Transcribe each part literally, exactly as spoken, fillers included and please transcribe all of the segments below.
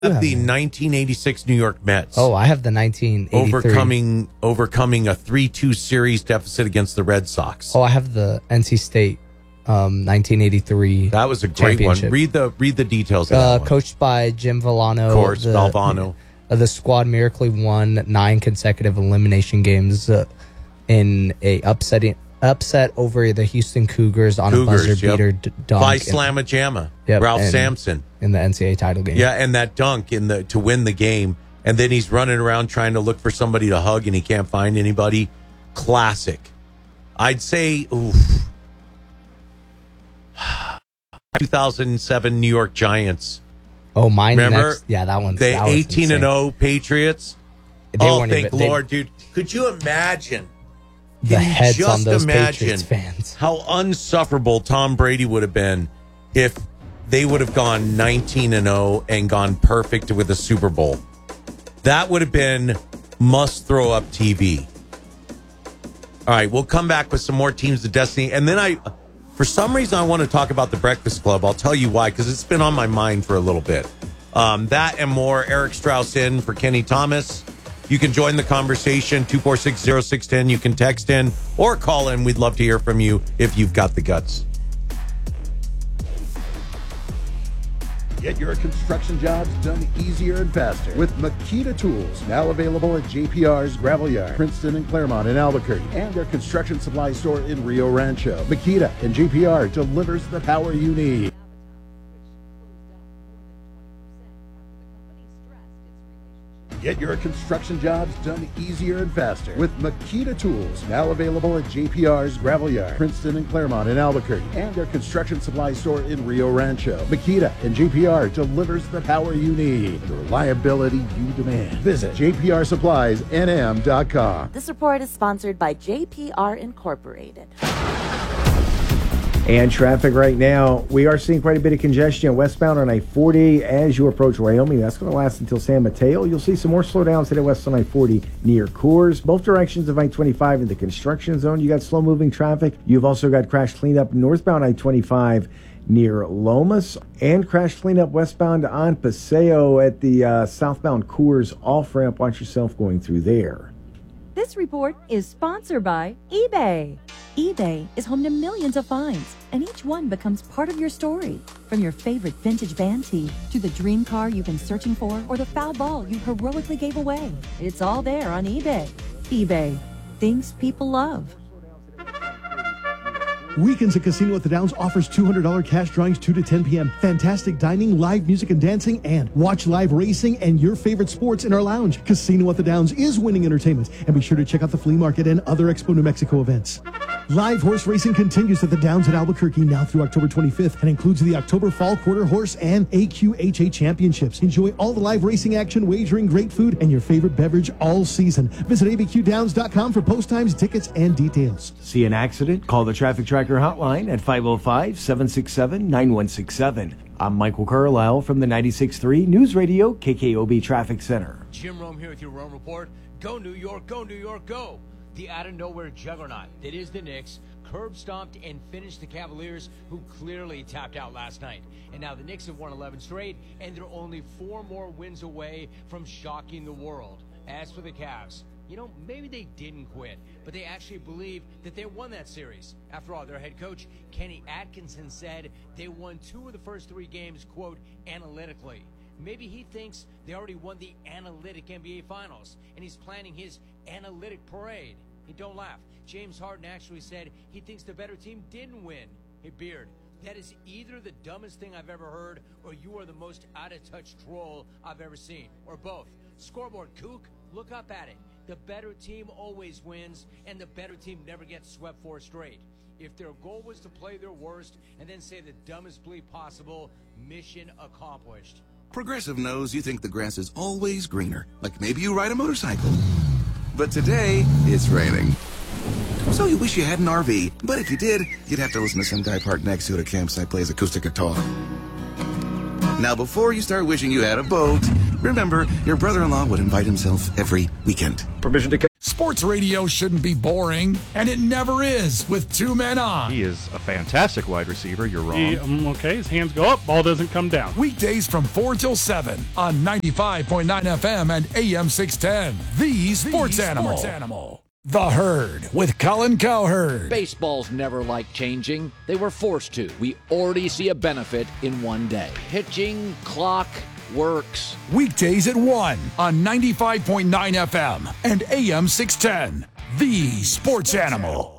the nineteen eighty-six New York Mets. Oh, I have the nineteen eighty-three. Overcoming overcoming a three two series deficit against the Red Sox. Oh, I have the N C State um, nineteen eighty-three. That was a great one. Read the read the details of uh, that one. Coached by Jim Villano. Of course, the, Valvano. Uh, the squad miraculously won nine consecutive elimination games uh, in a upsetting upset over the Houston Cougars on Cougars, a buzzer yep. beater d- dunk. By Slamma Jamma. Yep, Ralph and- Sampson. In the N C double A title game. Yeah, and that dunk in the to win the game. And then he's running around trying to look for somebody to hug and he can't find anybody. Classic. I'd say, oof. two thousand seven New York Giants. Oh, mine Remember? next. Yeah, that one. The eighteen and oh Patriots. They oh, weren't thank even- they- Lord, dude. Could you imagine? The Can you heads just on those imagine Patriots fans. how unsufferable Tom Brady would have been if they would have gone nineteen and oh and gone perfect with a Super Bowl. That would have been must throw up T V. All right, we'll come back with some more teams of destiny. And then I, for some reason, I want to talk about the Breakfast Club. I'll tell you why, because it's been on my mind for a little bit. Um, that and more. Eric Strauss in for Kenny Thomas. You can join the conversation, two four six, zero six one zero. You can text in or call in. We'd love to hear from you if you've got the guts. Get your construction jobs done easier and faster with Makita Tools, now available at J P R's Gravel Yard, Princeton and Claremont in Albuquerque, and their construction supply store in Rio Rancho. Makita and J P R delivers the power you need. Get your construction jobs done easier and faster with Makita Tools, now available at J P R's Gravel Yard, Princeton and Claremont in Albuquerque, and their construction supply store in Rio Rancho. Makita and J P R delivers the power you need, the reliability you demand. Visit J P R supplies N M dot com. This report is sponsored by J P R Incorporated. And traffic right now, we are seeing quite a bit of congestion westbound on I forty as you approach Wyoming. That's going to last until San Mateo. You'll see some more slowdowns headed west on I forty near Coors. Both directions of I twenty-five in the construction zone. You got slow-moving traffic. You've also got crash cleanup northbound I twenty-five near Lomas, and crash cleanup westbound on Paseo at the uh, southbound Coors off-ramp. Watch yourself going through there. This report is sponsored by eBay. eBay is home to millions of finds, and each one becomes part of your story. From your favorite vintage band tee to the dream car you've been searching for or the foul ball you heroically gave away. It's all there on eBay. eBay. Things people love. Weekends at Casino at the Downs offers two hundred dollars cash drawings two to ten p.m. Fantastic dining, live music and dancing, and watch live racing and your favorite sports in our lounge. Casino at the Downs is winning entertainment. And be sure to check out the flea market and other Expo New Mexico events. Live horse racing continues at the Downs at Albuquerque now through October twenty-fifth and includes the October Fall Quarter Horse and A Q H A Championships. Enjoy all the live racing action, wagering, great food, and your favorite beverage all season. Visit A B Q Downs dot com for post times, tickets, and details. See an accident? Call the Traffic Tracker hotline at five oh five, seven six seven, nine one six seven. I'm Michael Carlisle from the ninety-six point three News Radio K K O B Traffic Center. Jim Rome here with your Rome Report. Go New York, go New York, go! The out-of-nowhere juggernaut that is the Knicks curb stomped and finished the Cavaliers, who clearly tapped out last night. And now the Knicks have won eleven straight, and they're only four more wins away from shocking the world. As for the Cavs, you know, maybe they didn't quit, but they actually believe that they won that series. After all, their head coach, Kenny Atkinson, said they won two of the first three games, quote, analytically. Maybe he thinks they already won the analytic N B A Finals, and he's planning his analytic parade. Hey, don't laugh. James Harden actually said he thinks the better team didn't win. Hey, Beard, that is either the dumbest thing I've ever heard, or you are the most out-of-touch troll I've ever seen, or both. Scoreboard kook, look up at it. The better team always wins, and the better team never gets swept four straight. If their goal was to play their worst and then say the dumbest plea possible, mission accomplished. Progressive knows you think the grass is always greener, like maybe you ride a motorcycle. But today, it's raining. So you wish you had an R V, but if you did, you'd have to listen to some guy parked next to it at a campsite plays acoustic guitar. Now, before you start wishing you had a boat, remember, your brother-in-law would invite himself every weekend. Permission to... Sports radio shouldn't be boring, and it never is with Two Men On. He is a fantastic wide receiver. You're wrong. He, um, okay, his hands go up, ball doesn't come down. Weekdays from four till seven on ninety-five point nine F M and A M six ten. The Sports, the Animal. Sports Animal. The Herd with Colin Cowherd. Baseball's never liked changing. They were forced to. We already see a benefit in one day. Pitching, clock, works. Weekdays at one on ninety-five point nine F M and A M six ten. The Sports Animal.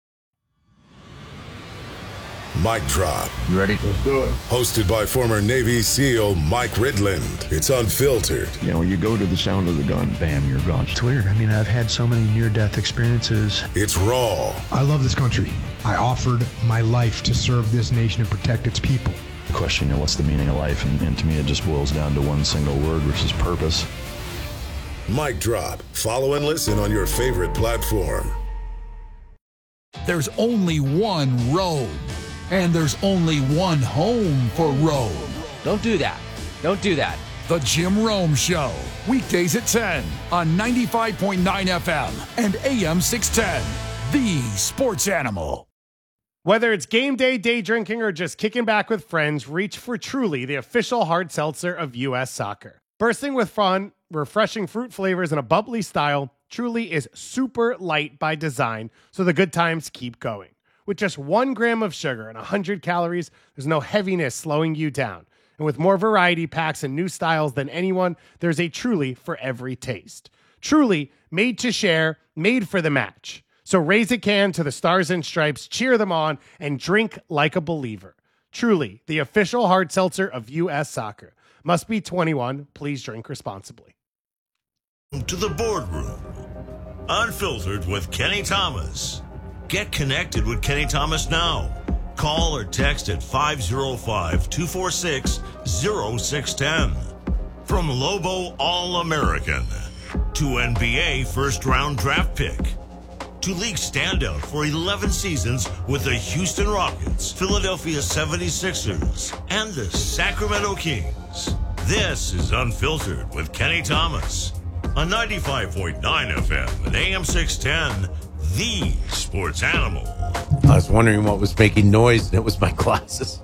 Mic Drop. You ready? Let's do it. Hosted by former Navy SEAL Mike Ridland. It's unfiltered. You know, you go to the sound of the gun, bam, you're gone. It's weird. I mean, I've had so many near-death experiences. It's raw. I love this country. I offered my life to serve this nation and protect its people. The question, you know, what's the meaning of life? And, and to me, it just boils down to one single word, which is purpose. Mic Drop. Follow and listen on your favorite platform. There's only one road, and there's only one home for Rome. Don't do that. Don't do that. The Jim Rome Show. Weekdays at ten on ninety-five point nine F M and A M six ten. The Sports Animal. Whether it's game day, day drinking, or just kicking back with friends, reach for Truly, the official hard seltzer of U S Soccer. Bursting with fun, refreshing fruit flavors, and a bubbly style, Truly is super light by design, so the good times keep going. With just one gram of sugar and one hundred calories, there's no heaviness slowing you down. And with more variety packs and new styles than anyone, there's a Truly for every taste. Truly, made to share, made for the match. So raise a can to the Stars and Stripes, cheer them on, and drink like a believer. Truly, the official hard seltzer of U S Soccer. Must be twenty-one. Please drink responsibly. To the boardroom. Unfiltered with Kenny Thomas. Get connected with Kenny Thomas now. Call or text at five oh five, two four six, oh six one oh. From Lobo All-American to N B A first-round draft pick to league standout for eleven seasons with the Houston Rockets, Philadelphia seventy-sixers, and the Sacramento Kings. This is Unfiltered with Kenny Thomas on ninety-five point nine F M and A M six ten, the Sports Animal. I was wondering what was making noise, and it was my glasses.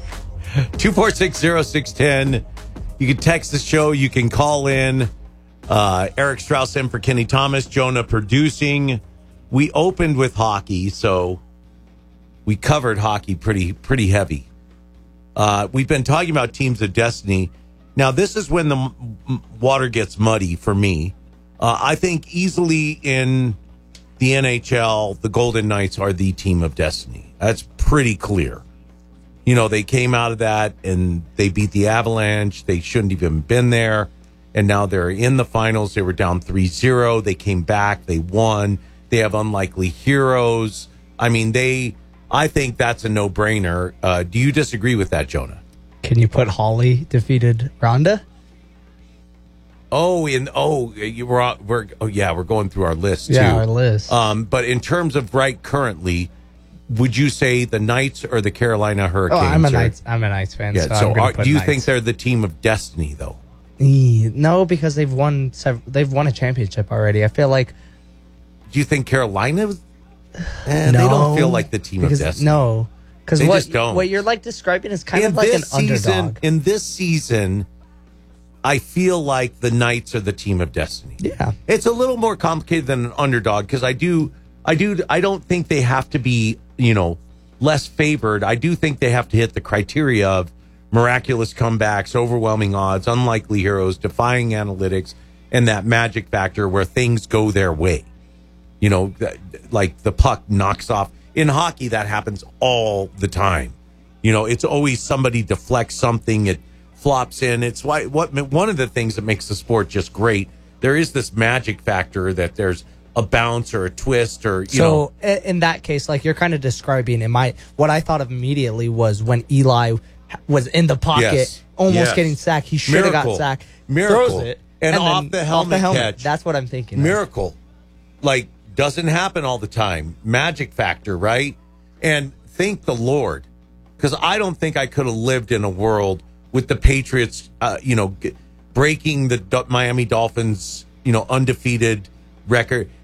two four six, oh six one oh. You can text the show. You can call in. Uh, Eric Strauss in for Kenny Thomas. Jonah producing. We opened with hockey, so we covered hockey pretty pretty heavy. Uh, we've been talking about teams of destiny. Now, this is when the m- water gets muddy for me. Uh, I think easily in the N H L, the Golden Knights are the team of destiny. That's pretty clear. You know, they came out of that and they beat the Avalanche. They shouldn't even been there. And now they're in the finals. They were down three zero. They came back. They won. They have unlikely heroes. I mean, they. I think that's a no-brainer. Uh, do you disagree with that, Jonah? Can you put Holly defeated Rhonda? Oh, and oh, you were we're oh yeah, we're going through our list too. Yeah, our list. Um, but in terms of right currently, would you say the Knights or the Carolina Hurricanes? Oh, I'm a are, Knights. I'm a Knights fan. Yeah. So, So, I'm gonna are, put do you Knights. think they're the team of destiny, though? No, because they've won. Sev- they've won a championship already. I feel like. Do you think Carolina? Was, eh, no, they don't feel like the team because, of destiny. No, because They what just don't. what you're like describing is kind in of like an this season, underdog. In this season, I feel like the Knights are the team of destiny. Yeah, it's a little more complicated than an underdog because I do, I do, I don't think they have to be, you know, less favored. I do think they have to hit the criteria of miraculous comebacks, overwhelming odds, unlikely heroes, defying analytics, and that magic factor where things go their way. You know, like the puck knocks off. In hockey, that happens all the time. You know, it's always somebody deflects something, it flops in. It's why what one of the things that makes the sport just great. There is this magic factor that there's a bounce or a twist or you so know. So in that case, like you're kind of describing, in my what I thought of immediately was when Eli was in the pocket, Yes. almost Yes. getting sacked. He should have got Miracle. sacked. Miracle. Throws it And then off the helmet catch. That's what I'm thinking. of. Miracle. Like, doesn't happen all the time. Magic factor, right? And thank the Lord. Because I don't think I could have lived in a world with the Patriots, uh, you know, g- breaking the D- Miami Dolphins, you know, undefeated record.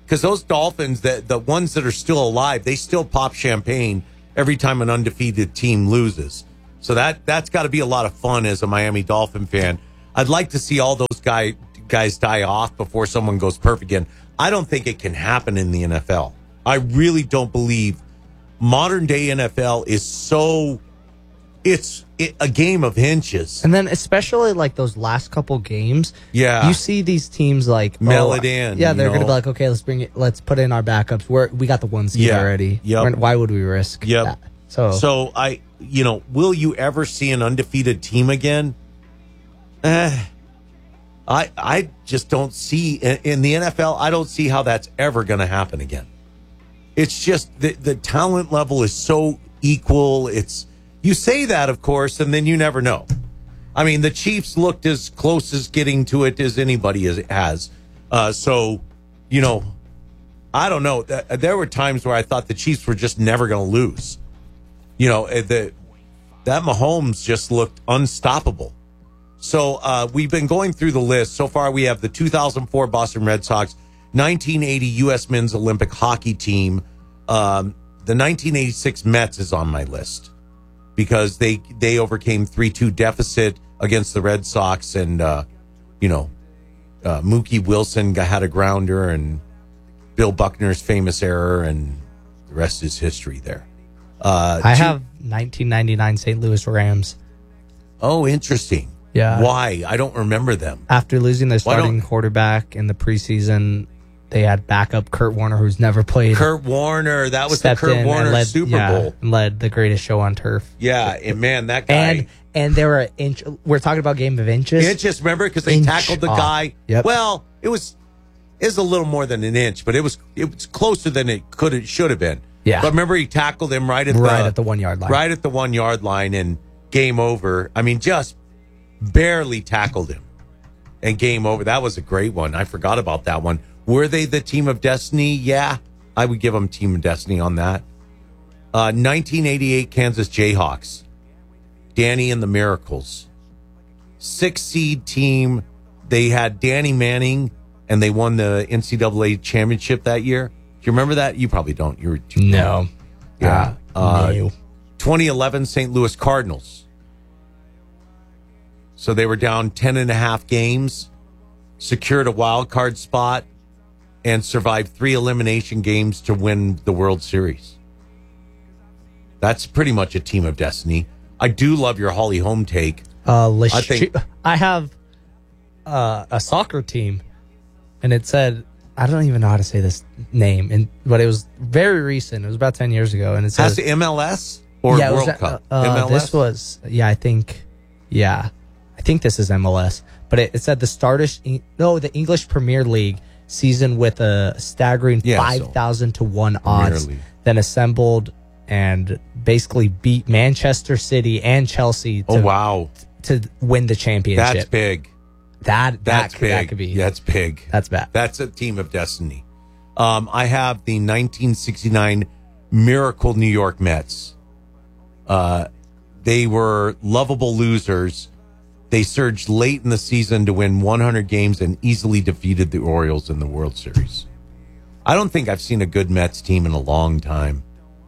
because those Dolphins, the, the ones that are still alive, they still pop champagne every time an undefeated team loses. So that, that's got to be a lot of fun as a Miami Dolphin fan. I'd like to see all those guy, guys die off before someone goes perfect again. I don't think it can happen in the N F L. I really don't believe modern day N F L is so, it's it, a game of inches. And then especially like those last couple games, yeah, you see these teams like mail oh, it in. Yeah, they're you know? going to be like, okay, let's bring it, let's put in our backups. We're, we got the one seed Yeah. already. Yep. Why would we risk Yep. that? So, so I, you know, will you ever see an undefeated team again? Eh, I, I just don't see in, in the N F L. I don't see how that's ever going to happen again. It's just the the talent level is so equal. It's you say that, of course, and then you never know. I mean, the Chiefs looked as close as getting to it as anybody has. has. Uh, so, you know, I don't know. There were times where I thought the Chiefs were just never going to lose. You know, the, that Mahomes just looked unstoppable. So uh, we've been going through the list. So far, we have the two thousand four Boston Red Sox, nineteen eighty U S Men's Olympic Hockey Team. Um, the nineteen eighty-six Mets is on my list because they they overcame three two deficit against the Red Sox. And, uh, you know, uh, Mookie Wilson had a grounder and Bill Buckner's famous error, and the rest is history there. Uh, I two- have nineteen ninety-nine Saint Louis Rams. Oh, interesting. Yeah. Why? I don't remember them. After losing their Why don't- starting quarterback in the preseason, they had backup Kurt Warner, who's never played. Kurt Warner, that was the stepped Kurt in and Warner led, Super yeah, Bowl. and led the greatest show on turf. Yeah, and man, that guy. And and they were an inch. We're talking about game of inches. Inches, remember? Because they Inch tackled the off. guy. Yep. Well, it was it was a little more than an inch, but it was it was closer than it could it should have been. Yeah. But remember, he tackled him right at Right the at the one yard line. Right at the one yard line, and game over. I mean, just barely tackled him, and game over. That was a great one. I forgot about that one. Were they the team of destiny? Yeah, I would give them team of destiny on that. Uh, nineteen eighty-eight Kansas Jayhawks, Danny and the Miracles, six seed team. They had Danny Manning, and they won the N C double A championship that year. Do you remember that? You probably don't. You were too No. young. Yeah. Uh, no. twenty eleven Saint Louis Cardinals. So they were down ten and a half games, secured a wild card spot, and survived three elimination games to win the World Series. That's pretty much a team of destiny. I do love your Holly Holm take. Uh, Lish- I think I have uh, a soccer team, and it said, I don't even know how to say this name, and but it was very recent. It was about ten years ago, and it says has M L S or yeah, it World was, Cup. Uh, M L S? This was yeah, I think yeah, I think this is M L S, but it, it said the Stardust no, the English Premier League season with a staggering Yeah, so five thousand to one Premier odds, League. then assembled and basically beat Manchester City and Chelsea. To, Oh wow, to win the championship. that's big. That That's that, big. That could be. That's big. That's bad. That's a team of destiny. Um, I have the nineteen sixty-nine Miracle New York Mets. Uh, they were lovable losers. They surged late in the season to win one hundred games and easily defeated the Orioles in the World Series. I don't think I've seen a good Mets team in a long time.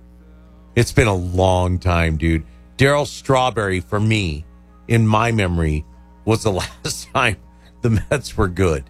It's been a long time, dude. Darryl Strawberry, for me, in my memory, was the last time the Mets were good.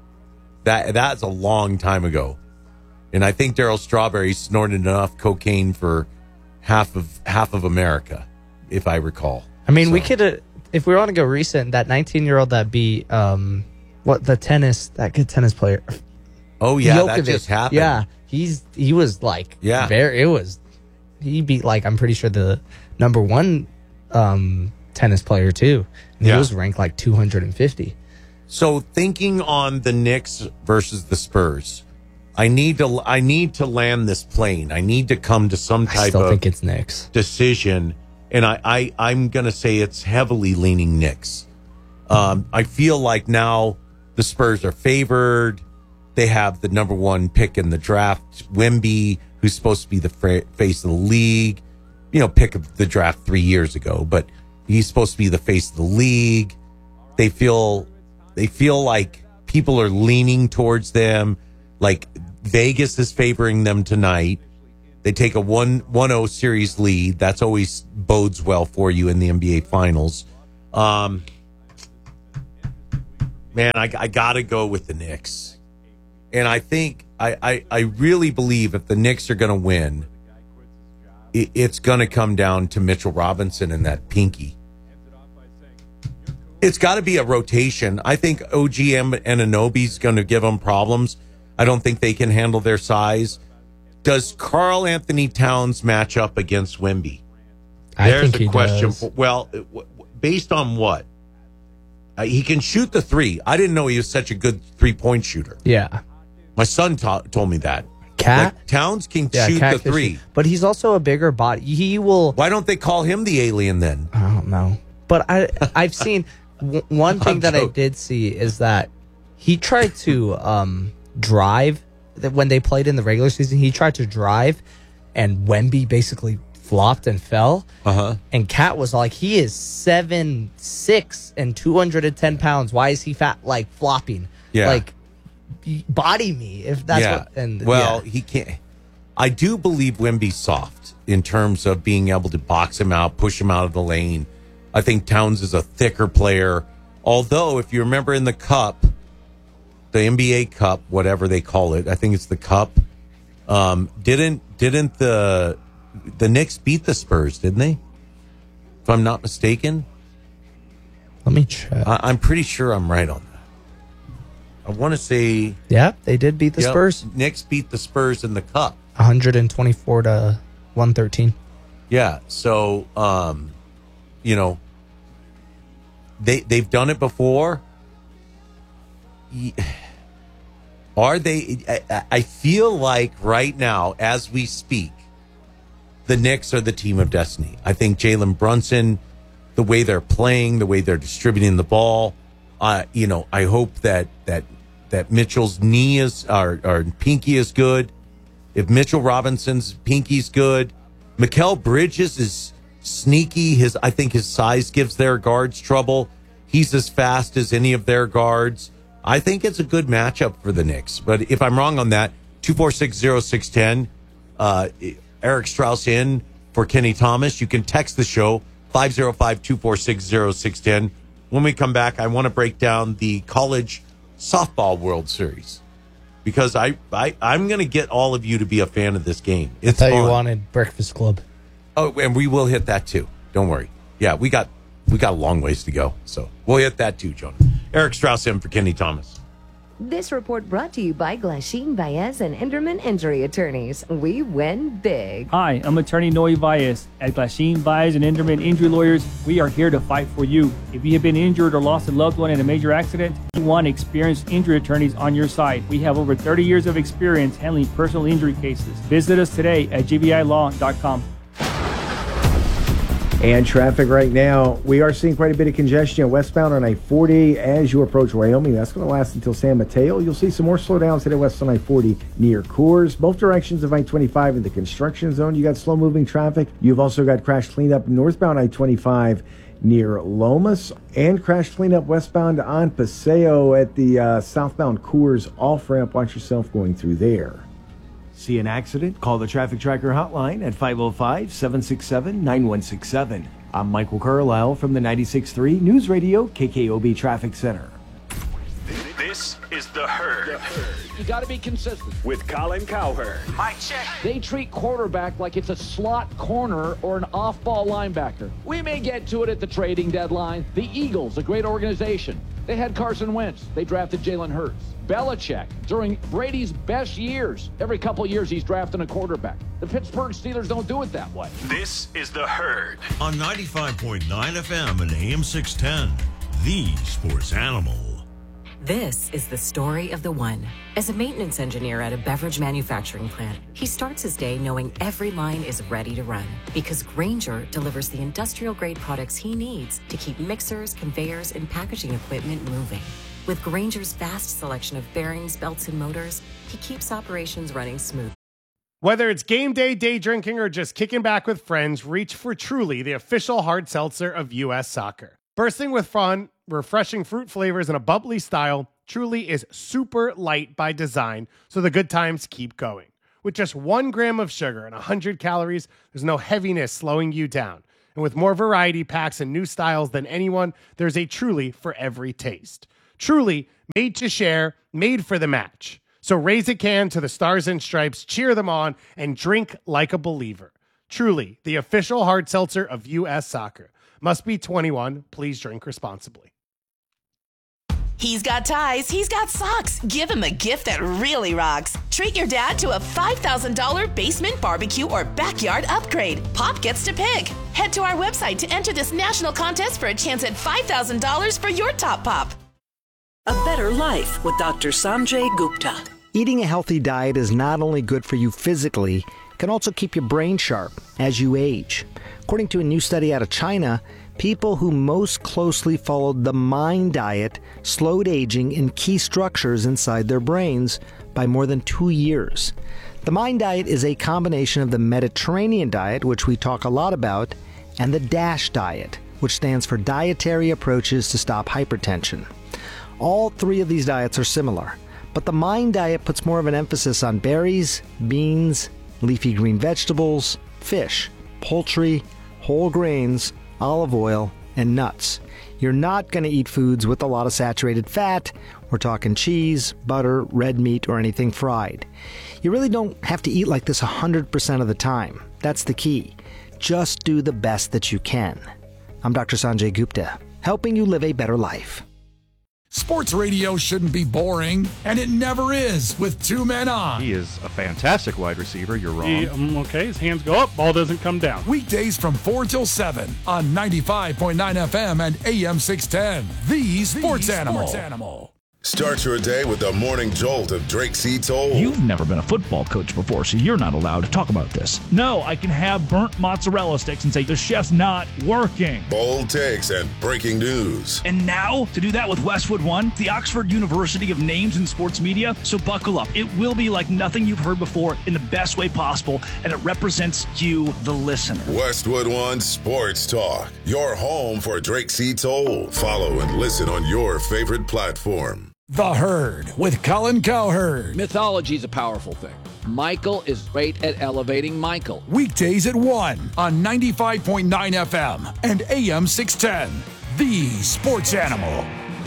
That That's a long time ago. And I think Darryl Strawberry snorted enough cocaine for half of half of America, if I recall. I mean, So- we could, uh, if we want to go recent, that nineteen-year-old that beat, um, what, the tennis, that good tennis player. Oh, yeah, that Djokovic. just happened. Yeah, he's, he was like, Yeah. very, it was, he beat, like, I'm pretty sure the number one um, tennis player, too. And Yeah. He was ranked like two hundred fifty. So thinking on the Knicks versus the Spurs, I need to I need to land this plane. I need to come to some I type still of think it's Knicks. decision, and I, I I'm gonna say it's heavily leaning Knicks. Um, I feel like now the Spurs are favored. They have the number one pick in the draft, Wemby, who's supposed to be the fra- face of the league. You know, pick of the draft three years ago, but he's supposed to be the face of the league. They feel they feel like people are leaning towards them. Like Vegas is favoring them tonight. They take a one oh series lead. That's always bodes well for you in the N B A Finals. Um, man, I, I got to go with the Knicks. And I think, I, I, I really believe if the Knicks are going to win, it, it's going to come down to Mitchell Robinson and that pinky. It's got to be a rotation. I think O G M and Anunoby's going to give them problems. I don't think they can handle their size. Does Karl Anthony Towns match up against Wemby? I There's think a he question. does. For, well, based on what? Uh, he can shoot the three. I didn't know he was such a good three-point shooter. Yeah. My son ta- told me that. Cat? Like, Towns can Yeah, shoot Cat the can three. shoot. But he's also a bigger body. He will. Why don't they call him the alien then? I don't know. But I, I've seen w- one thing I'm that I joking. did see is that he tried to um, drive. That when they played in the regular season, he tried to drive, and Wemby basically flopped and fell. Uh-huh. And Cat was like, he is seven six and two hundred ten pounds. Why is he fat, like flopping? Yeah. Like, body me if that's yeah. what. And well, yeah. he can't. I do believe Wemby's soft in terms of being able to box him out, push him out of the lane. I think Towns is a thicker player. Although, if you remember in the Cup, the N B A Cup, whatever they call it, I think it's the Cup. Um, didn't didn't the the Knicks beat the Spurs? Didn't they? If I'm not mistaken. Let me check. I, I'm pretty sure I'm right on that. I want to say, Yeah, they did beat the yep, Spurs. Knicks beat the Spurs in the Cup. one twenty-four to one thirteen. Yeah, so um, you know, they they've done it before. Are they? I, I feel like right now, as we speak, the Knicks are the team of destiny. I think Jalen Brunson, the way they're playing, the way they're distributing the ball, uh, you know, I hope that that that Mitchell's knee is or, or pinky is good. If Mitchell Robinson's pinky's good, Mikal Bridges is sneaky. His I think his size gives their guards trouble. He's as fast as any of their guards. I think it's a good matchup for the Knicks. But if I'm wrong on that, two four six oh six one oh, uh, Eric Strauss in for Kenny Thomas. You can text the show, five oh five, two four six oh six one oh. When we come back, I want to break down the college softball World Series. Because I, I, I'm going to get all of you to be a fan of this game. It's I thought you fun. wanted Breakfast Club. Oh, and we will hit that too. Don't worry. Yeah, we got we got a long ways to go. So we'll hit that too, Jonah. Eric Strauss in for Kenny Thomas. This report brought to you by Glasheen, Baez, and Enderman Injury Attorneys. We win big. Hi, I'm attorney Noe Baez. At Glasheen, Baez, and Enderman Injury Lawyers, we are here to fight for you. If you have been injured or lost a loved one in a major accident, we want experienced injury attorneys on your side. We have over thirty years of experience handling personal injury cases. Visit us today at g b i law dot com. And traffic right now, we are seeing quite a bit of congestion westbound on I forty as you approach Wyoming. That's going to last until San Mateo. You'll see some more slowdowns headed west on I forty near Coors. Both directions of I twenty-five in the construction zone. You got slow-moving traffic. You've also got crash cleanup northbound I twenty-five near Lomas, and crash cleanup westbound on Paseo at the uh, southbound Coors off-ramp. Watch yourself going through there. See an accident? Call the Traffic Tracker hotline at five oh five, seven six seven, nine one six seven. I'm Michael Carlisle from the ninety-six point three News Radio K K O B Traffic Center. This is The Herd. You got to be consistent. With Colin Cowherd. Mike check. They treat quarterback like it's a slot corner or an off-ball linebacker. We may get to it at the trading deadline. The Eagles, a great organization. They had Carson Wentz. They drafted Jalen Hurts. Belichick, during Brady's best years, every couple years he's drafting a quarterback. The Pittsburgh Steelers don't do it that way. This is The Herd. On ninety-five point nine F M and A M six ten, the sports animal. This is the story of the one. As a maintenance engineer at a beverage manufacturing plant, he starts his day knowing every line is ready to run because Grainger delivers the industrial-grade products he needs to keep mixers, conveyors, and packaging equipment moving. With Grainger's vast selection of bearings, belts, and motors, he keeps operations running smooth. Whether it's game day, day drinking, or just kicking back with friends, reach for Truly, the official hard seltzer of U S Soccer. Bursting with fun, refreshing fruit flavors, and a bubbly style, Truly is super light by design, so the good times keep going. With just one gram of sugar and one hundred calories, there's no heaviness slowing you down. And with more variety packs and new styles than anyone, there's a Truly for every taste. Truly, made to share, made for the match. So raise a can to the Stars and Stripes, cheer them on, and drink like a believer. Truly, the official hard seltzer of U S Soccer. Must be twenty-one. Please drink responsibly. He's got ties. He's got socks. Give him a gift that really rocks. Treat your dad to a five thousand dollars basement barbecue or backyard upgrade. Pop gets to pick. Head to our website to enter this national contest for a chance at five thousand dollars for your top pop. A better life with Doctor Sanjay Gupta. Eating a healthy diet is not only good for you physically, it can also keep your brain sharp as you age. According to a new study out of China, people who most closely followed the MIND diet slowed aging in key structures inside their brains by more than two years. The MIND diet is a combination of the Mediterranean diet, which we talk a lot about, and the DASH diet, which stands for Dietary Approaches to Stop Hypertension. All three of these diets are similar, but the MIND diet puts more of an emphasis on berries, beans, leafy green vegetables, fish, poultry, whole grains, olive oil, and nuts. You're not going to eat foods with a lot of saturated fat. We're talking cheese, butter, red meat, or anything fried. You really don't have to eat like this one hundred percent of the time. That's the key. Just do the best that you can. I'm Doctor Sanjay Gupta, helping you live a better life. Sports radio shouldn't be boring, and it never is with Two Men On. He is a fantastic wide receiver. You're wrong. He, um, okay, his hands go up, ball doesn't come down. Weekdays from four till seven on ninety-five point nine F M and A M six ten. The Sports, the Animal. Sports Animal. Start your day with the morning jolt of Drake C. Toll. You've never been a football coach before, so you're not allowed to talk about this. No, I can have burnt mozzarella sticks and say the chef's not working. Bold takes and breaking news. And now, to do that with Westwood One, the Oxford University of Names in Sports Media. So buckle up. It will be like nothing you've heard before in the best way possible, and it represents you, the listener. Westwood One Sports Talk, your home for Drake C. Toll. Follow and listen on your favorite platform. The Herd with Colin Cowherd. Mythology is a powerful thing. Michael is great at elevating Michael. Weekdays at one on ninety-five point nine F M and A M six ten. The Sports Animal.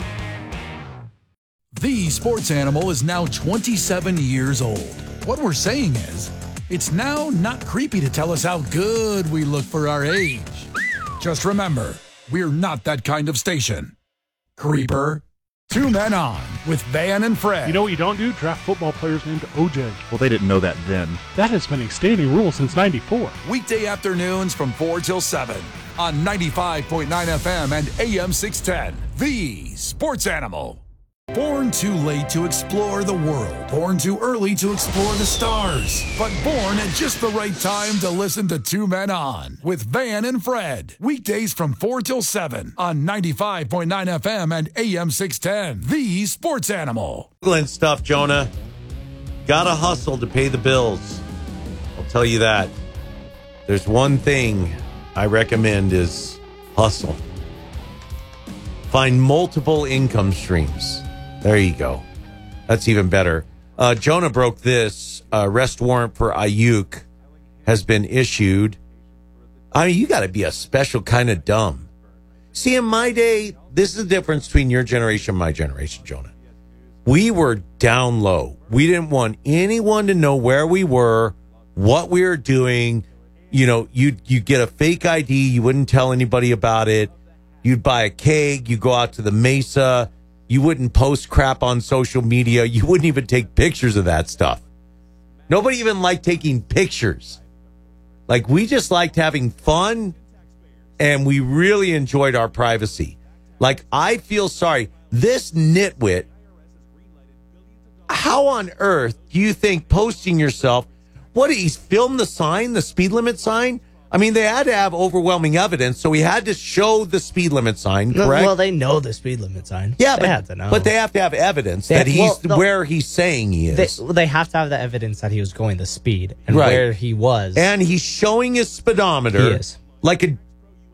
The Sports Animal is now twenty-seven years old. What we're saying is, it's now not creepy to tell us how good we look for our age. Just remember, we're not that kind of station. Creeper. Two Men On with Van and Fred. You know what you don't do? Draft football players named O J. Well, they didn't know that then. That has been a standing rule since ninety-four. Weekday afternoons from four till seven on ninety-five point nine F M and A M six ten. The Sports Animal. Born too late to explore the world. Born too early to explore the stars. But born at just the right time to listen to Two Men On with Van and Fred. Weekdays from four till seven on ninety-five point nine F M and A M six ten. The Sports Animal. England stuff, Jonah. Gotta hustle to pay the bills. I'll tell you that. There's one thing I recommend is hustle. Find multiple income streams. There you go. That's even better. Uh, Jonah broke this. Uh, arrest warrant for Ayuk has been issued. I mean, you got to be a special kind of dumb. See, in my day, this is the difference between your generation and my generation, Jonah. We were down low. We didn't want anyone to know where we were, what we were doing. You know, you you get a fake I D. You wouldn't tell anybody about it. You'd buy a keg. You go out to the Mesa. You wouldn't post crap on social media. You wouldn't even take pictures of that stuff. Nobody even liked taking pictures. Like, we just liked having fun, and we really enjoyed our privacy. Like, I feel sorry. This nitwit, how on earth do you think posting yourself, what, he's filmed the sign, the speed limit sign? I mean, they had to have overwhelming evidence, so he had to show the speed limit sign, correct? Well, they know the speed limit sign. Yeah, they but, have to know. but they have to have evidence they that have, he's well, no, where he's saying he is. They, they have to have the evidence that he was going the speed and Right. where he was. And he's showing his speedometer He is. like a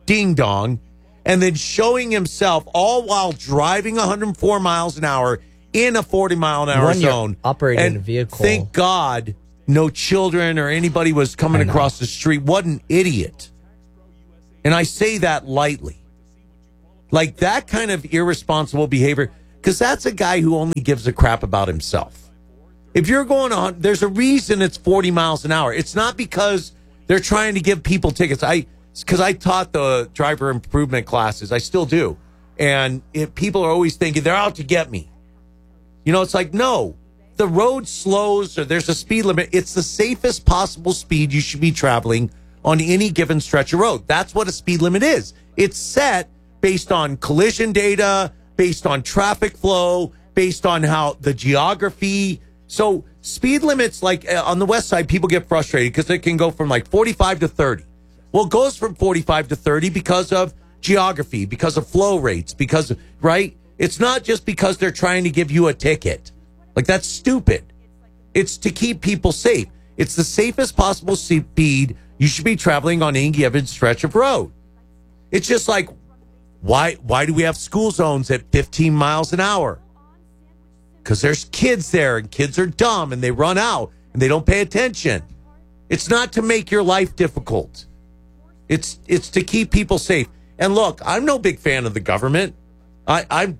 ding-dong, and then showing himself all while driving one hundred four miles an hour in a forty mile an hour When you're zone. operating and a vehicle. Thank God no children or anybody was coming across the street. What an idiot. And I say that lightly. Like that kind of irresponsible behavior, because that's a guy who only gives a crap about himself. If you're going on, there's a reason it's forty miles an hour. It's not because they're trying to give people tickets. I, because I taught the driver improvement classes. I still do. And it, people are always thinking they're out to get me. You know, it's like, no, the road slows or there's a speed limit. It's the safest possible speed you should be traveling on any given stretch of road. That's what a speed limit is. It's set based on collision data, based on traffic flow, based on how the geography. So speed limits, like uh, on the west side, people get frustrated because it can go from like forty-five to thirty. Well, it goes from forty-five to thirty because of geography, because of flow rates, because, of, right? It's not just because they're trying to give you a ticket. Like, that's stupid. It's to keep people safe. It's the safest possible speed you should be traveling on any given stretch of road. It's just like, Why why do we have school zones at fifteen miles an hour? Because there's kids there and kids are dumb and they run out and they don't pay attention. It's not to make your life difficult. It's it's to keep people safe. And look, I'm no big fan of the government. I, I'm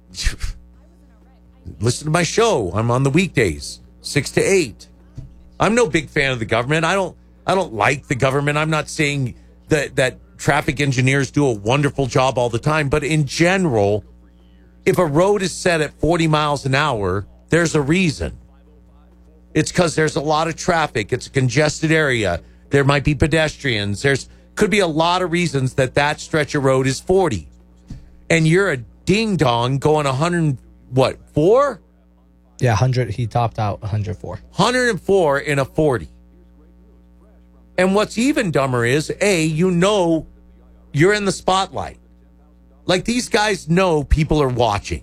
listen to my show. I'm on the weekdays, six to eight. I'm no big fan of the government. I don't I don't like the government. I'm not saying that that traffic engineers do a wonderful job all the time. But in general, if a road is set at forty miles an hour, there's a reason. It's because there's a lot of traffic. It's a congested area. There might be pedestrians. There's could be a lot of reasons that that stretch of road is forty. And you're a ding-dong going one hundred, what, four? Yeah, one hundred. He topped out one hundred four. one hundred four in a forty. And what's even dumber is, A, you know you're in the spotlight. Like, these guys know people are watching.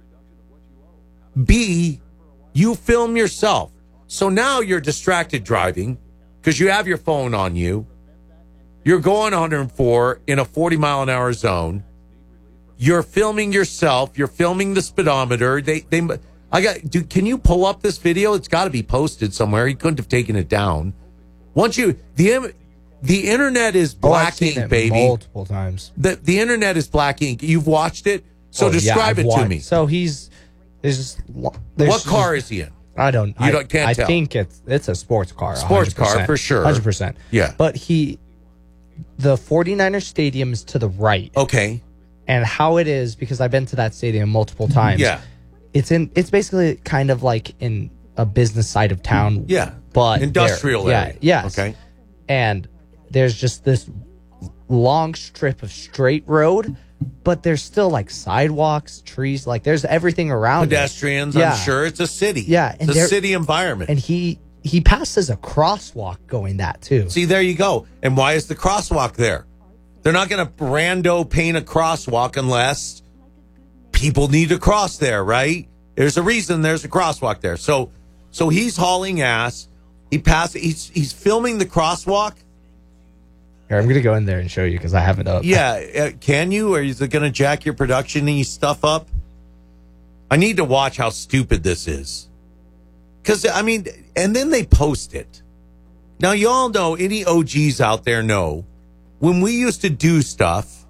B, you film yourself. So now you're distracted driving because you have your phone on you. You're going one hundred four in a forty mile an hour zone. You're filming yourself. You're filming the speedometer. They, they, I got, dude, can you pull up this video? It's got to be posted somewhere. He couldn't have taken it down. Once you the the internet is black oh, I've seen ink, it baby. Multiple times. The the internet is black ink. You've watched it, so oh, describe yeah, it watched. to me. So he's there's, there's what car is he in? I don't. You I, don't, can't I tell. think it's it's a sports car. Sports one hundred percent. car for sure. one hundred percent. Yeah. But he, the 49ers stadium is to the right. Okay. And how it is, because I've been to that stadium multiple times. Yeah. It's in. It's basically kind of like in a business side of town. Yeah. But industrial there, area. Yeah. Yes. Okay. And there's just this long strip of straight road, but there's still like sidewalks, trees, like there's everything around. Pedestrians, it. I'm Yeah. sure. It's a city. Yeah, it's a there- city environment. And he he passes a crosswalk going that too. See, there you go. And why is the crosswalk there? They're not going to Brando paint a crosswalk unless people need to cross there, right? There's a reason there's a crosswalk there. So, so he's hauling ass. He passes. He's he's filming the crosswalk. Here, I'm gonna go in there and show you because I have it up. Yeah, uh, can you? Or is it going to jack your production stuff up? I need to watch how stupid this is. Because, I mean, and then they post it. Now, you all know, any O Gs out there know, when we used to do stuff,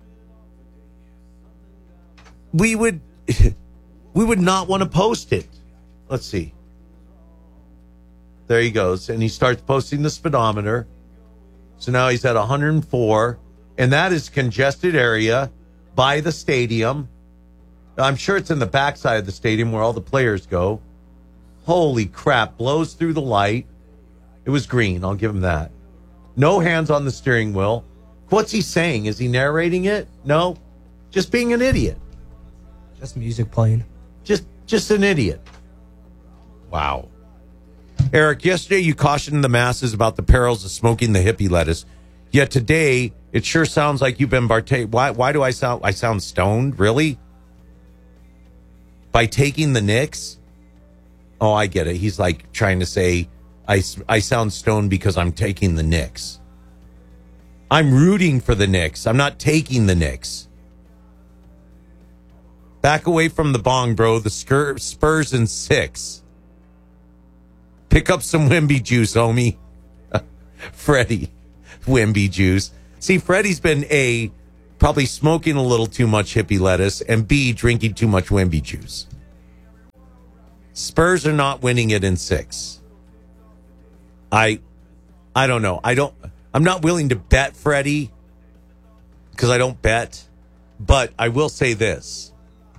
we would, we would not want to post it. Let's see. There he goes. And he starts posting the speedometer. So now he's at one hundred four. And that is congested area by the stadium. I'm sure it's in the backside of the stadium where all the players go. Holy crap. Blows through the light. It was green. I'll give him that. No hands on the steering wheel. What's he saying? Is he narrating it? No. Just being an idiot. Just music playing. Just, just an idiot. Wow. Eric, yesterday you cautioned the masses about the perils of smoking the hippie lettuce. Yet today, it sure sounds like you've been partake. Why? Why do I sound? I sound stoned. Really? By taking the Knicks? Oh, I get it. He's like trying to say, I, I sound stoned because I'm taking the Knicks. I'm rooting for the Knicks. I'm not taking the Knicks. Back away from the bong, bro. The Skir- Spurs in six. Pick up some Wemby juice, homie. Freddie. Wemby juice. See, Freddie's been A, probably smoking a little too much hippie lettuce, and B, drinking too much Wemby juice. Spurs are not winning it in six. I I don't know. I don't I'm not willing to bet Freddie because I don't bet, but I will say this.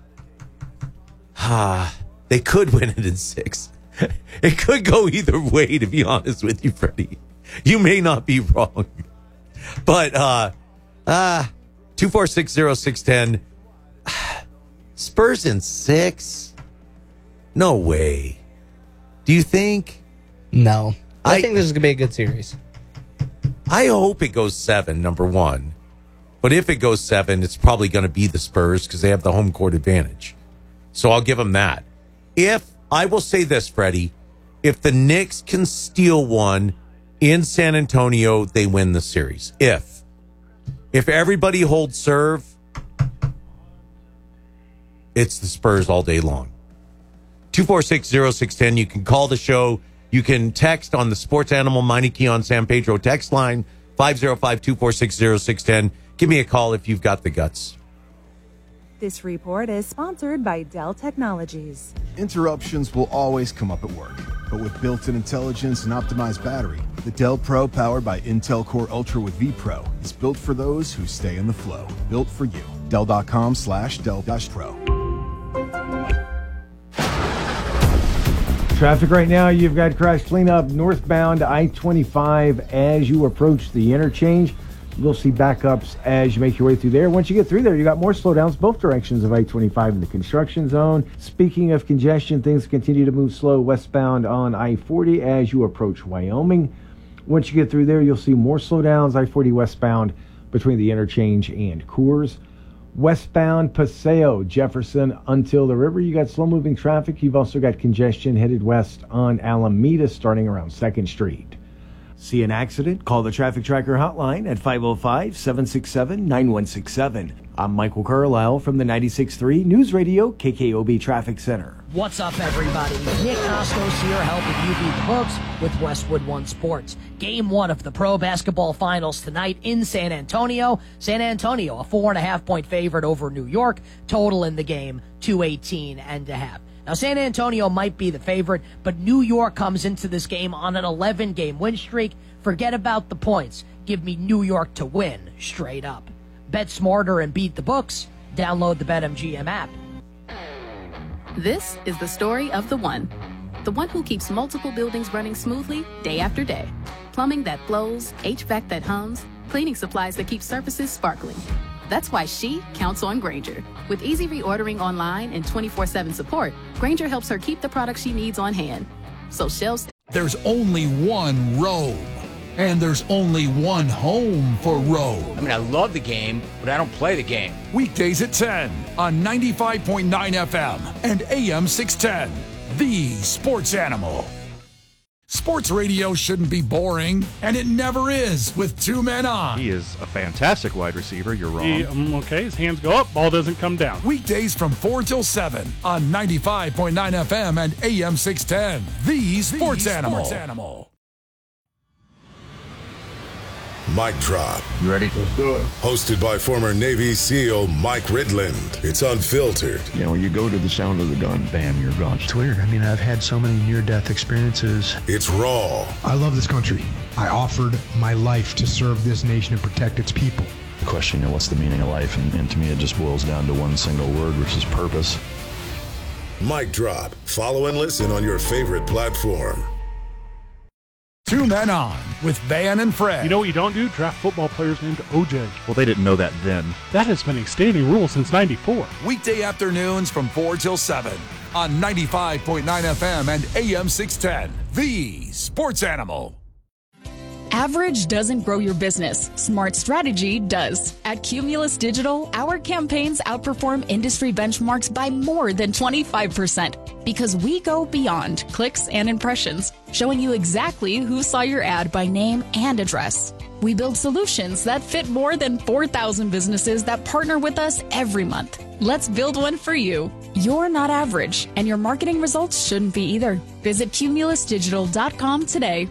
Ah, they could win it in six. It could go either way, to be honest with you, Freddie. You may not be wrong. But uh uh two four six zero six ten Spurs in six? No way. Do you think? No. I, I think this is going to be a good series. I hope it goes seven, number one. But if it goes seven, it's probably going to be the Spurs because they have the home court advantage. So I'll give them that. If, I will say this, Freddie, if the Knicks can steal one in San Antonio, they win the series. If. If everybody holds serve, it's the Spurs all day long. two four six zero six one zero. You can call the show. You can text on the Sports Animal Meineke on San Pedro text line, five oh five, two four six, zero six one zero. Give me a call if you've got the guts. This report is sponsored by Dell Technologies. Interruptions will always come up at work, but with built-in intelligence and optimized battery, the Dell Pro powered by Intel Core Ultra with vPro is built for those who stay in the flow. Built for you. Dell.com slash Dell dash Pro. Traffic right now, you've got crash cleanup northbound I twenty-five as you approach the interchange. You'll see backups as you make your way through there. Once you get through there, you got more slowdowns both directions of I twenty-five in the construction zone. Speaking of congestion, things continue to move slow westbound on I forty as you approach Wyoming. Once you get through there, you'll see more slowdowns I forty westbound between the interchange and Coors. Westbound Paseo, Jefferson until the river, you got slow-moving traffic. You've also got congestion headed west on Alameda starting around second Street. See an accident? Call the Traffic Tracker hotline at five oh five, seven six seven, nine one six seven. I'm Michael Carlisle from the ninety-six point three News Radio K K O B Traffic Center. What's up, everybody? Nick Costos here, helping you beat the books with Westwood One Sports. Game one of the Pro Basketball Finals tonight in San Antonio. San Antonio, a four and a half point favorite over New York. Total in the game, two eighteen and a half. Now, San Antonio might be the favorite, but New York comes into this game on an eleven game win streak. Forget about the points. Give me New York to win, straight up. Bet smarter and beat the books. Download the BetMGM app. This is the story of the one. The one who keeps multiple buildings running smoothly day after day. Plumbing that flows, H V A C that hums, cleaning supplies that keep surfaces sparkling. That's why she counts on Grainger. With easy reordering online and twenty-four seven support, Grainger helps her keep the products she needs on hand. So shelves... There's only one Rome, and there's only one home for Rome. I mean, I love the game, but I don't play the game. Weekdays at ten on ninety-five point nine F M and A M six ten. The Sports Animal. Sports radio shouldn't be boring, and it never is with two men on. He is a fantastic wide receiver. You're wrong. He, um, okay, his hands go up, ball doesn't come down. Weekdays from four till seven on ninety-five point nine F M and A M six ten. The Sports the Animal. Sports Animal. Mic Drop. You ready? Let's do it. Hosted by former Navy SEAL Mike Ridland. It's unfiltered. You know, you go to the sound of the gun, bam, you're gone. It's weird. I mean, I've had so many near-death experiences. It's raw. I love this country. I offered my life to serve this nation and protect its people. The question, you know, what's the meaning of life? And, and to me, it just boils down to one single word, which is purpose. Mic Drop. Follow and listen on your favorite platform. Two Men On with Van and Fred. You know what you don't do? Draft football players named O J. Well, they didn't know that then. That has been a standing rule since ninety-four. Weekday afternoons from four till seven on ninety-five point nine F M and A M six ten. The Sports Animal. Average doesn't grow your business. Smart strategy does. At Cumulus Digital, our campaigns outperform industry benchmarks by more than twenty-five percent because we go beyond clicks and impressions, showing you exactly who saw your ad by name and address. We build solutions that fit more than four thousand businesses that partner with us every month. Let's build one for you. You're not average, and your marketing results shouldn't be either. Visit cumulus digital dot com today.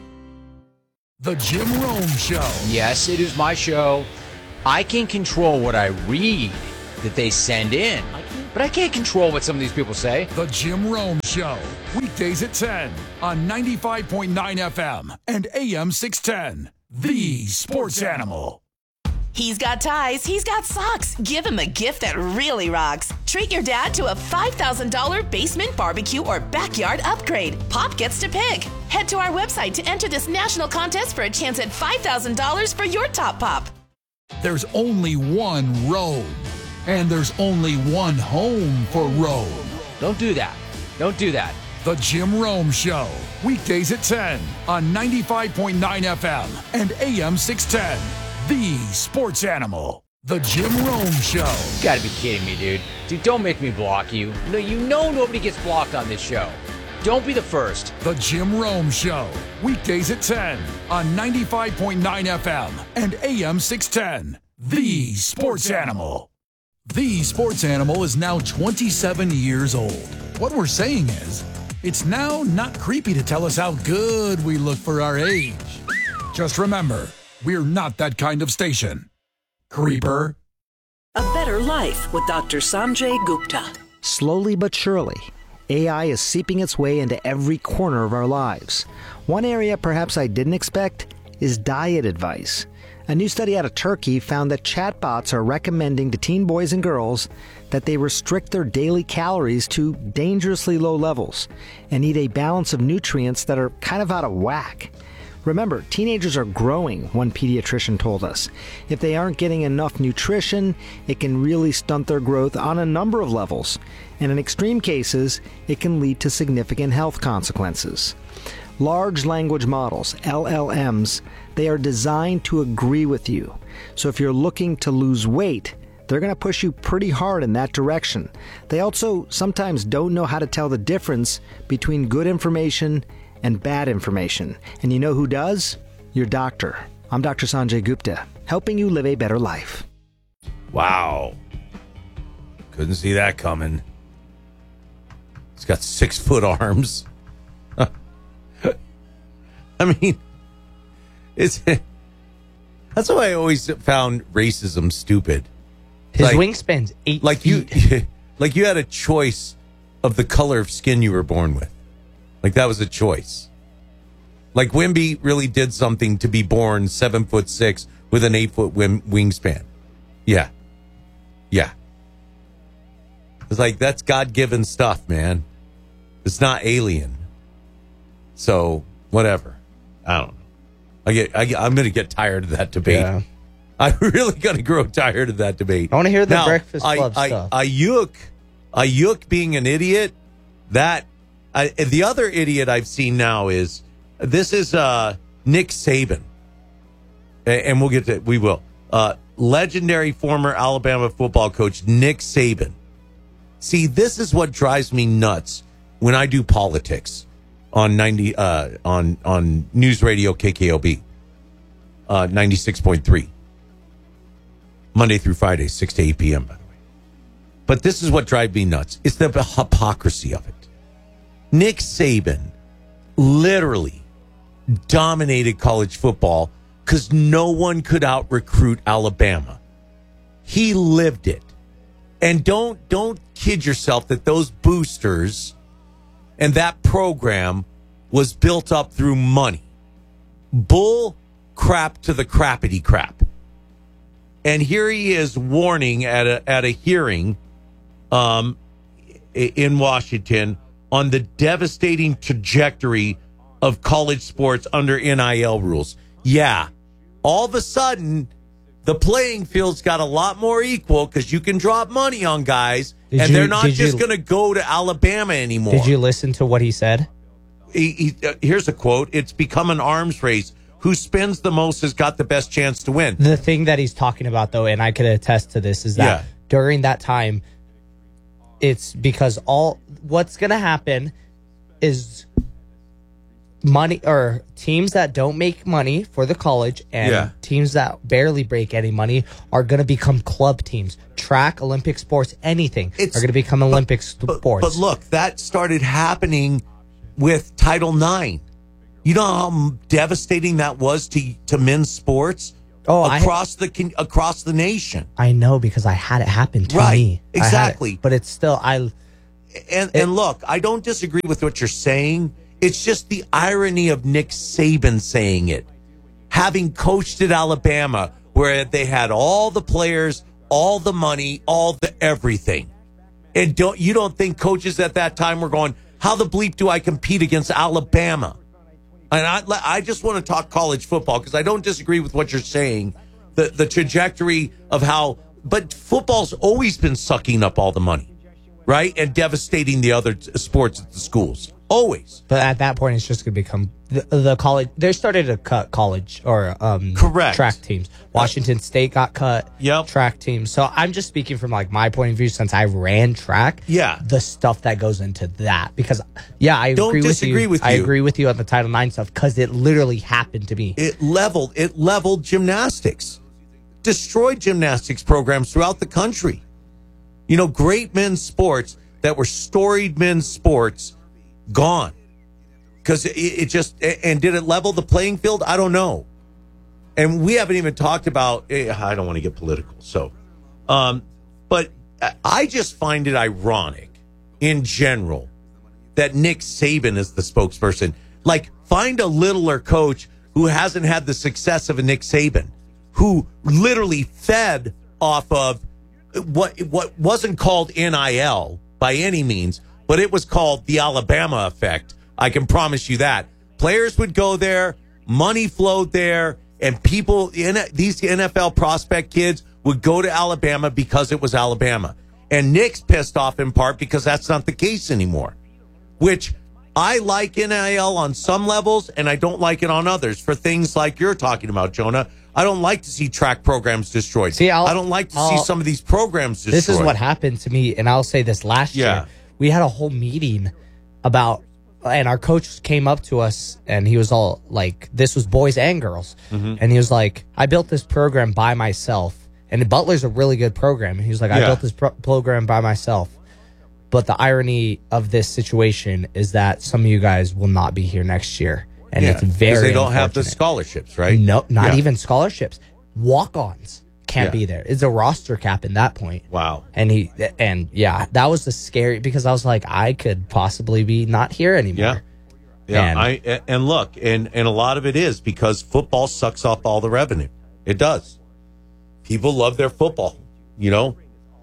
The Jim Rome Show. Yes, it is my show. I can control what I read that they send in, but I can't control what some of these people say. The Jim Rome Show. Weekdays at ten on ninety-five point nine F M and A M six ten. The Sports Animal. He's got ties, he's got socks. Give him a gift that really rocks. Treat your dad to a five thousand dollars basement barbecue or backyard upgrade. Pop gets to pick. Head to our website to enter this national contest for a chance at five thousand dollars for your top pop. There's only one Rome, and there's only one home for Rome. Don't do that. Don't do that. The Jim Rome Show. Weekdays at ten on ninety-five point nine F M and A M six ten. The Sports Animal. The Jim Rome Show. You gotta be kidding me, dude. Dude, don't make me block you. No, you know nobody gets blocked on this show. Don't be the first. The Jim Rome Show. Weekdays at ten on ninety-five point nine F M and A M six ten. The Sports Animal. The Sports Animal is now twenty-seven years old. What we're saying is, it's now not creepy to tell us how good we look for our age. Just remember, we're not that kind of station. Creeper. A Better Life with Doctor Sanjay Gupta. Slowly but surely, A I is seeping its way into every corner of our lives. One area perhaps I didn't expect is diet advice. A new study out of Turkey found that chatbots are recommending to teen boys and girls that they restrict their daily calories to dangerously low levels and eat a balance of nutrients that are kind of out of whack. Remember, teenagers are growing, one pediatrician told us. If they aren't getting enough nutrition, it can really stunt their growth on a number of levels. And in extreme cases, it can lead to significant health consequences. Large language models, L L Ms, they are designed to agree with you. So if you're looking to lose weight, they're going to push you pretty hard in that direction. They also sometimes don't know how to tell the difference between good information and bad information. And you know who does? Your doctor. I'm Doctor Sanjay Gupta, helping you live a better life. Wow. Couldn't see that coming. He's got six foot arms. I mean, it's that's why I always found racism stupid. His like, wingspan's eight like feet. you, like you had a choice of the color of skin you were born with. Like that was a choice. Like Wemby really did something to be born seven foot six with an eight foot wing, wingspan. Yeah, yeah. It's like that's God given stuff, man. It's not alien. So whatever. I don't know. I get. I, I'm going to get tired of that debate. Yeah. I'm really going to grow tired of that debate. I want to hear the now, Breakfast Club I, stuff. I, Ayuk, Ayuk being an idiot. That I, the other idiot I've seen now is this is uh, Nick Saban, and we'll get to we will uh, legendary former Alabama football coach Nick Saban. See, this is what drives me nuts when I do politics on ninety uh, on on News Radio K K O B uh, ninety-six point three Monday through Friday, six to eight p.m. By the way, but this is what drives me nuts. It's the hypocrisy of it. Nick Saban literally dominated college football because no one could out-recruit Alabama. He lived it. And don't don't kid yourself that those boosters and that program was built up through money. Bull crap to the crappity crap. And here he is warning at a at a hearing um, in Washington on the devastating trajectory of college sports under N I L rules. Yeah, all of a sudden, the playing field's got a lot more equal because you can drop money on guys, did and you, they're not just going to go to Alabama anymore. Did you listen to what he said? He, he, uh, here's a quote. It's become an arms race. Who spends the most has got the best chance to win. The thing that he's talking about, though, and I could attest to this, is that yeah. during that time, it's because all what's going to happen is money or teams that don't make money for the college and Yeah. teams that barely break any money are going to become club teams. Track, Olympic sports, anything It's- are going to become Olympic sports. But look, that started happening with Title nine. You know how devastating that was to to men's sports Oh, I- across the con- across the nation. I know because I had it happen to Right, me. I had it, exactly. but it's still I. And and look, I don't disagree with what you're saying. It's just the irony of Nick Saban saying it, having coached at Alabama, where they had all the players, all the money, all the everything. And don't you don't think coaches at that time were going, how the bleep do I compete against Alabama? And I, I just want to talk college football because I don't disagree with what you're saying, the the trajectory of how, but football's always been sucking up all the money, right? And devastating the other t- sports at the schools. Always. But at that point, it's just going to become the, the college. They started to cut college or um, Correct. track teams. Washington State got cut. Yep. Track teams. So I'm just speaking from like my point of view since I ran track. Yeah. The stuff that goes into that because yeah, I Don't agree disagree with you. with I you. agree with you on the Title nine stuff because it literally happened to me. It leveled it leveled gymnastics, destroyed gymnastics programs throughout the country. You know, great men's sports that were storied men's sports gone because it, it just and did it level the playing field? I don't know. And we haven't even talked about. I don't want to get political, so, um, but I just find it ironic in general that Nick Saban is the spokesperson. Like, find a littler coach who hasn't had the success of a Nick Saban, who literally fed off of what what wasn't called N I L by any means, but it was called the Alabama effect. I can promise you that. Players would go there, money flowed there, and people, these N F L prospect kids would go to Alabama because it was Alabama. And Nick's pissed off in part because that's not the case anymore, which I like N I L on some levels, and I don't like it on others for things like you're talking about, Jonah. I don't like to see track programs destroyed. See, I'll, I don't like to I'll, see some of these programs destroyed. This is what happened to me, and I'll say this last Yeah. year. We had a whole meeting about, and our coach came up to us, and he was all like, this was boys and girls. Mhm. And he was like, I built this program by myself. And Butler's a really good program. And he was like, I Yeah. built this pro- program by myself. But the irony of this situation is that some of you guys will not be here next year. And Yeah, it's 'cause very they don't have the unfortunate. scholarships, right? No, not Yeah. even scholarships. Walk-ons can't Yeah. be there. It's a roster cap in that point. Wow. And he and yeah, that was the scary because I was like, I could possibly be not here anymore. Yeah. Yeah, And- I and look, and and a lot of it is because football sucks off all the revenue. It does. People love their football, you know.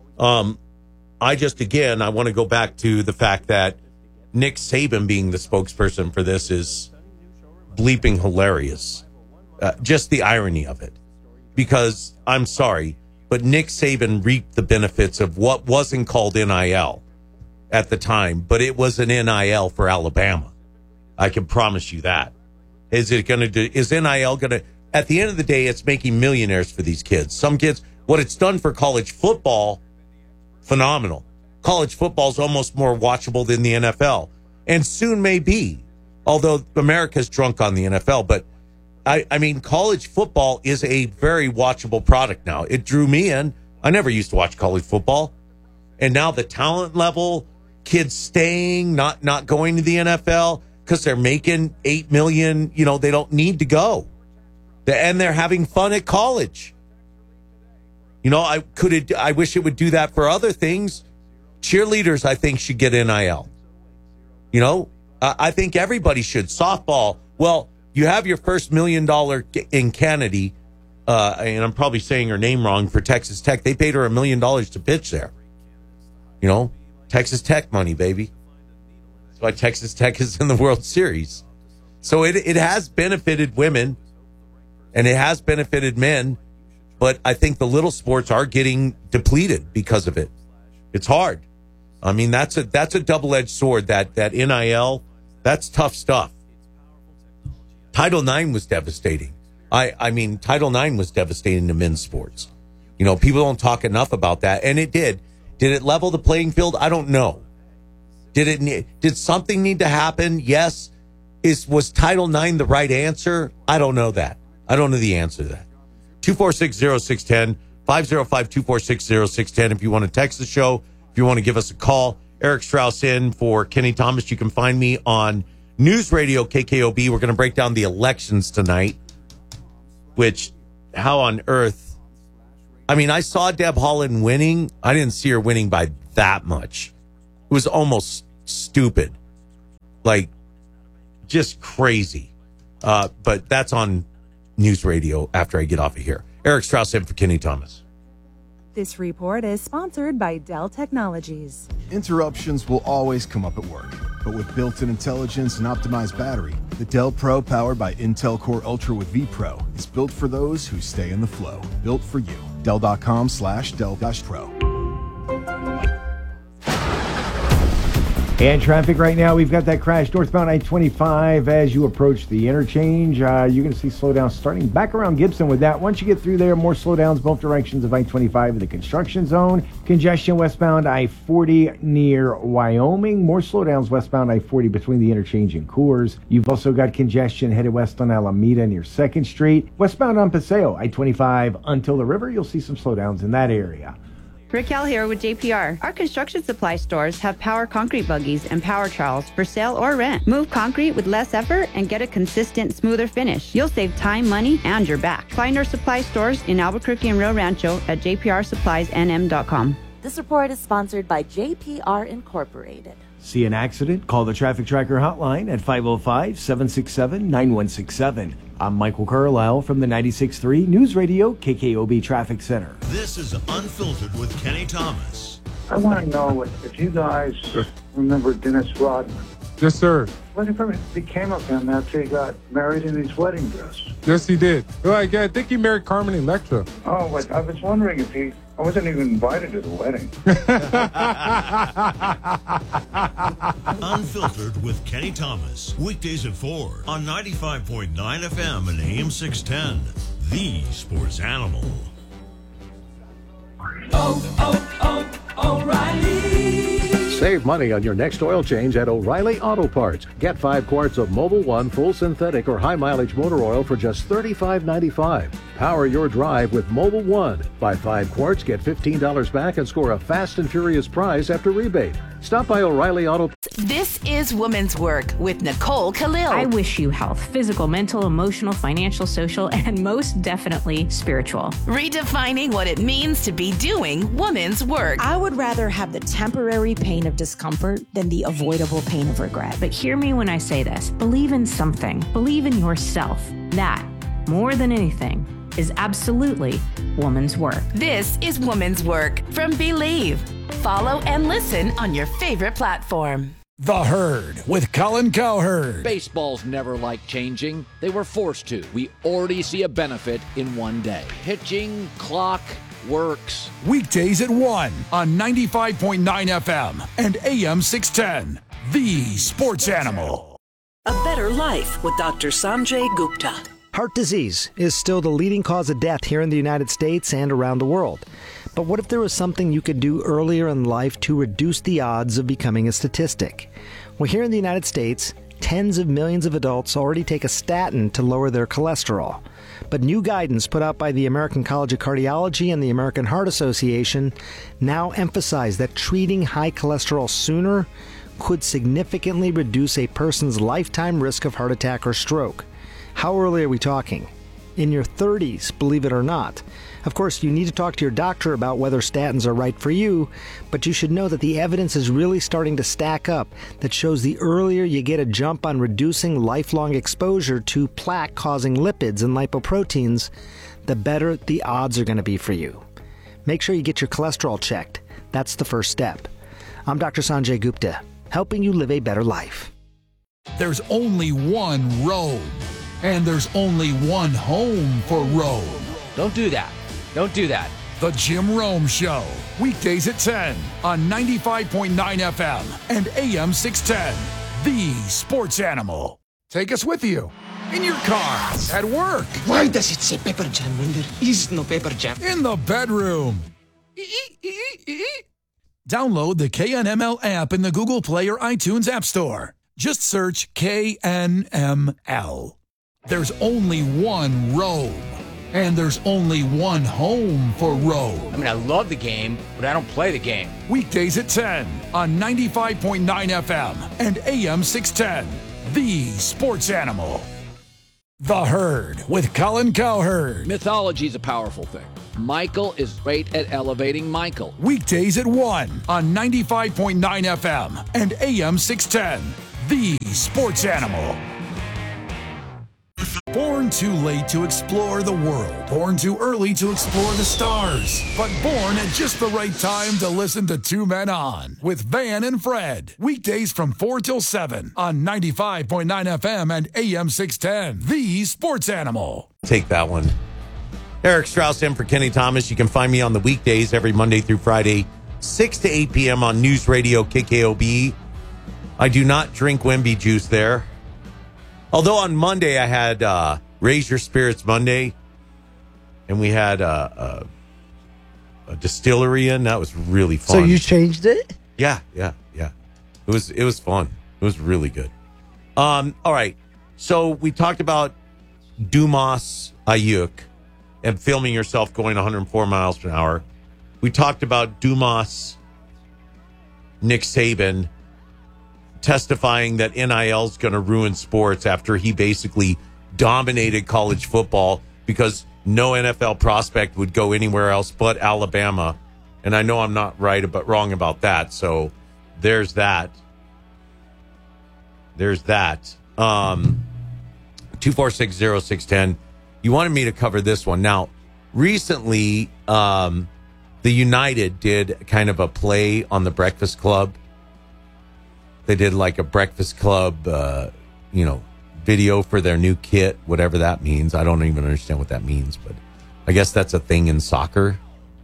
Um, I just again, I want to go back to the fact that Nick Saban being the spokesperson for this is bleeping hilarious. Uh, just the irony of it, because I'm sorry, but Nick Saban reaped the benefits of what wasn't called N I L at the time, but it was an N I L for Alabama. I can promise you that. Is it going to do? Is N I L going to? At the end of the day, it's making millionaires for these kids. Some kids, what it's done for college football, phenomenal. College football is almost more watchable than the N F L, and soon may be. Although America's drunk on the N F L, but I, I mean, college football is a very watchable product now. It drew me in. I never used to watch college football, and now the talent level, kids staying, not not going to the N F L because they're making eight million. You know, they don't need to go, and they're having fun at college. You know, I could it, I wish it would do that for other things. Cheerleaders, I think, should get N I L. You know, uh, I think everybody should. Softball, well, you have your first million dollar in Kennedy, uh, and I'm probably saying her name wrong, for Texas Tech. They paid her a million dollars to pitch there. You know, Texas Tech money, baby. That's why Texas Tech is in the World Series. So it it has benefited women, and it has benefited men, but I think the little sports are getting depleted because of it. It's hard. I mean, that's a that's a double-edged sword, that that N I L. That's tough stuff. Title nine was devastating. I, I mean, Title nine was devastating to men's sports. You know, people don't talk enough about that, and it did. Did it level the playing field? I don't know. Did it? Did something need to happen? Yes. is was Title nine the right answer? I don't know that. I don't know the answer to that. two four six, zero six one zero, five oh five, two four six, zero six one zero. If you want to text the show, if you want to give us a call, Eric Strauss in for Kenny Thomas. You can find me on News Radio K K O B. We're going to break down the elections tonight, which, how on earth? I mean, I saw Deb Haaland winning. I didn't see her winning by that much. It was almost stupid. Like, just crazy. Uh, but that's on News Radio after I get off of here. Eric Strauss in for Kenny Thomas. This report is sponsored by Dell Technologies. Interruptions will always come up at work. But with built-in intelligence and optimized battery, the Dell Pro powered by Intel Core Ultra with vPro is built for those who stay in the flow. Built for you. Dell.com slash Dell dash Pro. And traffic right now, we've got that crash northbound I twenty-five as you approach the interchange. Uh, you're going to see slowdowns starting back around Gibson with that. Once you get through there, more slowdowns both directions of I twenty-five in the construction zone. Congestion westbound I forty near Wyoming. More slowdowns westbound I forty between the interchange and Coors. You've also got congestion headed west on Alameda near second Street. Westbound on Paseo, I twenty-five until the river. You'll see some slowdowns in that area. Raquel here with J P R. Our construction supply stores have power concrete buggies and power trowels for sale or rent. Move concrete with less effort and get a consistent, smoother finish. You'll save time, money, and your back. Find our supply stores in Albuquerque and Rio Rancho at j p r supplies n m dot com. This report is sponsored by J P R Incorporated. See an accident? Call the Traffic Tracker hotline at five oh five, seven six seven, nine one six seven. I'm Michael Carlisle from the ninety-six point three News Radio K K O B Traffic Center. This is Unfiltered with Kenny Thomas. I want to know if, if you guys remember Dennis Rodman. Yes, sir. Whatever became of him after he got married in his wedding dress. Yes, he did. Well, I, I think he married Carmen Electra. Oh, but I was wondering if he... I wasn't even invited to the wedding. Unfiltered with Kenny Thomas. Weekdays at four on ninety-five point nine F M and A M six ten. The Sports Animal. Oh, oh, oh, O'Reilly. Save money on your next oil change at O'Reilly Auto Parts. Get five quarts of Mobil one full synthetic or high mileage motor oil for just thirty-five ninety-five. Power your drive with Mobil one. Buy five quarts, get fifteen dollars back, and score a fast and furious prize after rebate. Stop by O'Reilly Auto. This is Woman's Work with Nicole Khalil. I wish you health, physical, mental, emotional, financial, social, and most definitely spiritual. Redefining what it means to be doing woman's work. I would rather have the temporary pain of discomfort than the avoidable pain of regret. But hear me when I say this. Believe in something. Believe in yourself. That, more than anything, is absolutely woman's work. This is Woman's Work from Believe. Follow and listen on your favorite platform. The Herd with Colin Cowherd. Baseball's never liked changing. They were forced to. We already see a benefit in one day. Pitching, clock, works. Weekdays at one on ninety-five point nine F M and A M six ten. The Sports Animal. A better life with Doctor Sanjay Gupta. Heart disease is still the leading cause of death here in the United States and around the world. But what if there was something you could do earlier in life to reduce the odds of becoming a statistic? Well, here in the United States, tens of millions of adults already take a statin to lower their cholesterol. But new guidance put out by the American College of Cardiology and the American Heart Association now emphasize that treating high cholesterol sooner could significantly reduce a person's lifetime risk of heart attack or stroke. How early are we talking? In your thirties, believe it or not. Of course, you need to talk to your doctor about whether statins are right for you, but you should know that the evidence is really starting to stack up that shows the earlier you get a jump on reducing lifelong exposure to plaque-causing lipids and lipoproteins, the better the odds are going to be for you. Make sure you get your cholesterol checked. That's the first step. I'm Doctor Sanjay Gupta, helping you live a better life. There's only one road, and there's only one home for Rome. Don't do that. Don't do that. The Jim Rome Show, weekdays at ten on ninety-five point nine F M and A M six ten. The Sports Animal. Take us with you in your car, at work. Why does it say pepper jam when there is no pepper jam? In the bedroom. Download the K N M L app in the Google Play or iTunes App Store. Just search K N M L. There's only one Rome, and there's only one home for Rome. I mean, I love the game, but I don't play the game. Weekdays at ten on ninety-five point nine F M and A M six ten. The Sports Animal. The Herd with Colin Cowherd. Mythology is a powerful thing. Michael is great at elevating Michael. Weekdays at one on ninety-five point nine F M and A M six ten. The Sports Animal. Born too late to explore the world. Born too early to explore the stars. But born at just the right time to listen to Two Men On with Van and Fred. Weekdays from four till seven on ninety-five point nine F M and A M six ten. The Sports Animal. Take that one. Eric Strauss in for Kenny Thomas. You can find me on the weekdays every Monday through Friday, six to eight p.m. on News Radio K K O B. I do not drink Wemby juice there. Although on Monday I had uh, Raise Your Spirits Monday, and we had uh, a, a distillery in. That was really fun. So you changed it? Yeah, yeah, yeah. It was it was fun. It was really good. Um, all right. So we talked about Dumas Ayuk and filming yourself going one hundred four miles per hour. We talked about Dumas Nick Saban testifying that N I L is going to ruin sports after he basically dominated college football because no N F L prospect would go anywhere else but Alabama. And I know I'm not right but wrong about that. So there's that. There's that. Um, two four six zero six one zero. You wanted me to cover this one. Now, recently, um, the United did kind of a play on the Breakfast Club. They did like a Breakfast Club, uh, you know, video for their new kit, whatever that means. I don't even understand what that means, but I guess that's a thing in soccer.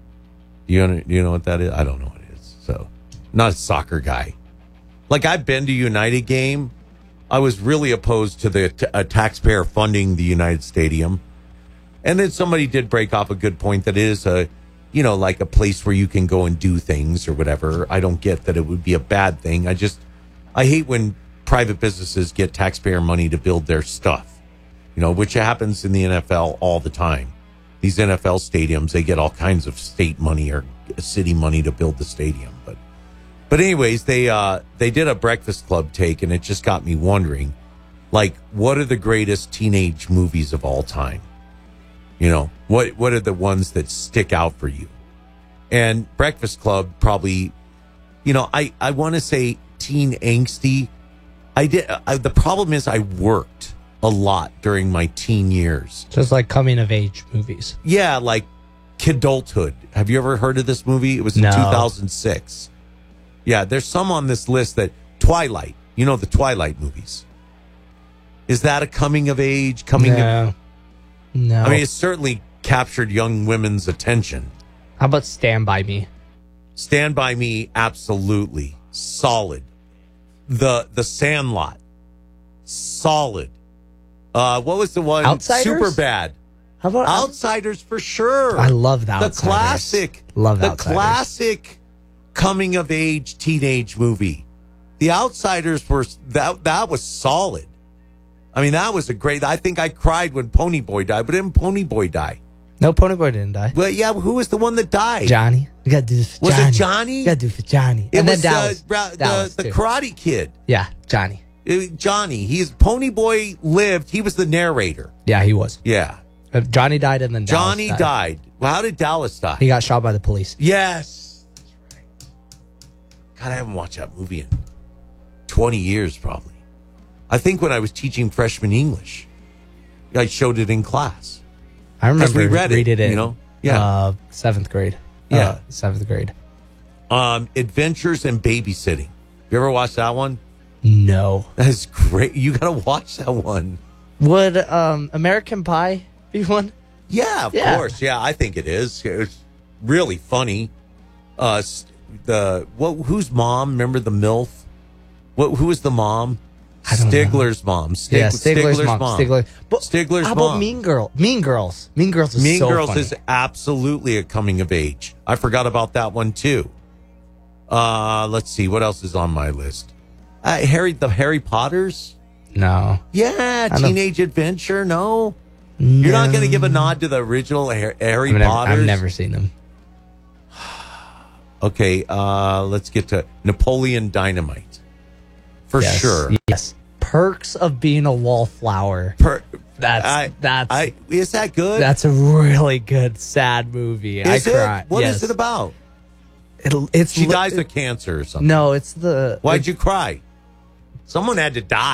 Do you, do you know what that is? I don't know what it is. So, not a soccer guy. Like, I've been to a United game. I was really opposed to the t- a taxpayer funding the United Stadium. And then somebody did break off a good point that it is a, you know, like a place where you can go and do things or whatever. I don't get that it would be a bad thing. I just, I hate when private businesses get taxpayer money to build their stuff, you know, which happens in the N F L all the time. These N F L stadiums, they get all kinds of state money or city money to build the stadium. But, but anyways, they, uh, they did a Breakfast Club take, and it just got me wondering, like, what are the greatest teenage movies of all time? You know, what, what are the ones that stick out for you? And Breakfast Club probably, you know, I, I want to say teen angsty. I did. I, the problem is I worked a lot during my teen years. Just like coming of age movies. Yeah, like Kidulthood. Have you ever heard of this movie? It was in No. two thousand six. Yeah, there's some on this list that Twilight. You know the Twilight movies. Is that a coming of age? Coming No. of No. I mean, it certainly captured young women's attention. How about Stand By Me? Stand By Me, absolutely. Solid. The The Sandlot, solid. Uh, what was the one? Outsiders? Super bad. How about Outsiders for sure. I love the The Outsiders. classic. Love the Outsiders. classic coming of age teenage movie. The Outsiders were that that was solid. I mean, that was a great. I think I cried when Ponyboy died, but didn't Ponyboy die? No, Ponyboy didn't die. Well, yeah. Who was the one that died? Johnny. You gotta do this for Was Johnny. it Johnny? You gotta do it for Johnny. It and was then Dallas. uh, Ra- Dallas, the, the too. Karate Kid. Yeah, Johnny. Uh, Johnny. He's Ponyboy lived. He was the narrator. Yeah, he was. Yeah. Uh, Johnny died and then Dallas Johnny died. died. Well, how did Dallas die? He got shot by the police. Yes. That's right. God, I haven't watched that movie in twenty years probably. I think when I was teaching freshman English, I showed it in class. I remember we read it, read it in you know? Yeah. uh, seventh grade. Yeah. Uh, seventh grade. Um, Adventures in Babysitting. You ever watched that one? No. That's great. You got to watch that one. Would um, American Pie be one? Yeah, of Yeah. course. Yeah, I think it is. It's really funny. Uh, s- the what? Whose mom? Remember the MILF? What? Who was the mom? I don't know. Stigler's mom. Stig- yeah, Stigler's, mom. Stigler. But Stigler's how about mom. Mean Girl? Mean Girls. Mean Girls is Mean so Girls funny. is absolutely a coming of age. I forgot about that one too. Uh, let's see what else is on my list. Uh, Harry, the Harry Potters? No. Yeah, I don't- Teenage Adventure? No. You're not going to give a nod to the original Har- Harry I've never, Potters? I've never seen them. Okay, uh, let's get to Napoleon Dynamite. For Yes, sure. Yes. Perks of Being a Wallflower. Per- That's I, that's I, is that good? that's a really good sad movie. Is I it? cried. What is Yes. it about? It'll, it's She li- dies of cancer or something. No, it's the Why'd you cry? Someone had to die.